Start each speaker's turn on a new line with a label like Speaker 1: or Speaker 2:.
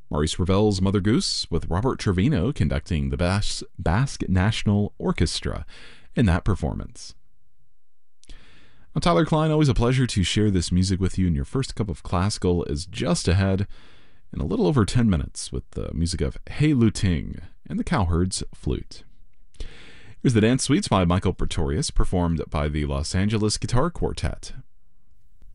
Speaker 1: Maurice Ravel's Mother Goose, with Robert Trevino conducting the Basque National Orchestra in that performance. I'm Tyler Klein, always a pleasure to share this music with you, and your first cup of classical is just ahead in a little over 10 minutes with the music of Hey Lu Ting and the Cowherds Flute. Here's the Dance Suites by Michael Pretorius, performed by the Los Angeles Guitar Quartet.